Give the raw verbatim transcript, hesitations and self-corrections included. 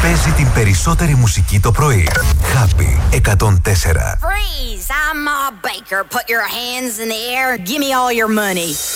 παίζει την περισσότερη μουσική το πρωί. Happy εκατόν τέσσερα. Freeze! I'm Ma Baker. Put your hands in the air. Give me all your money.